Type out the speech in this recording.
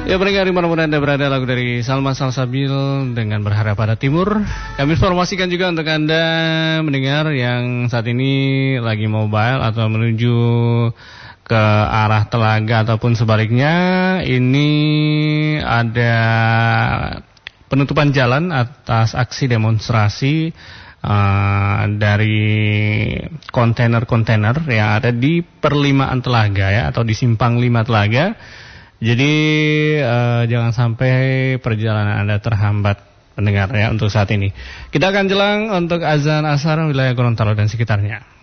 Ya, pendengar dimanapun Anda berada, lagu dari Salma Salsabil dengan Berharap Pada Timur. Kami informasikan juga untuk Anda mendengar yang saat ini lagi mobile atau menuju ke arah Telaga ataupun sebaliknya. Ini ada penutupan jalan atas aksi demonstrasi dari kontainer-kontainer yang ada di perlimaan Telaga ya, atau di Simpang 5 Telaga. Jadi jangan sampai perjalanan Anda terhambat, pendengar ya, untuk saat ini. Kita akan jelang untuk azan asar wilayah Gorontalo dan sekitarnya.